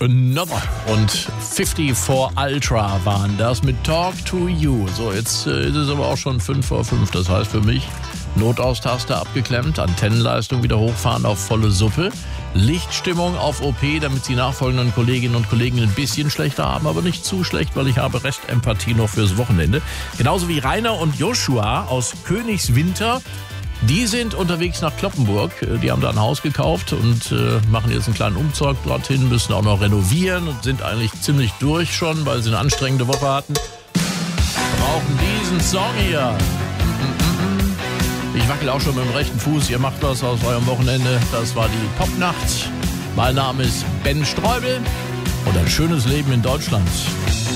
Another und 54 Ultra waren das mit Talk to You. So, jetzt ist es aber auch schon 5 vor 5. Das heißt für mich, Notaustaste abgeklemmt, Antennenleistung wieder hochfahren auf volle Suppe, Lichtstimmung auf OP, damit die nachfolgenden Kolleginnen und Kollegen ein bisschen schlechter haben, aber nicht zu schlecht, weil ich habe Restempathie noch fürs Wochenende. Genauso wie Rainer und Joshua aus Königswinter. Die sind unterwegs nach Cloppenburg. Die haben da ein Haus gekauft und machen jetzt einen kleinen Umzug dorthin, müssen auch noch renovieren und sind eigentlich ziemlich durch schon, weil sie eine anstrengende Woche hatten. Brauchen diesen Song hier. Ich wackel auch schon mit dem rechten Fuß. Ihr macht was aus eurem Wochenende. Das war die Popnacht. Mein Name ist Ben Streubel und ein schönes Leben in Deutschland.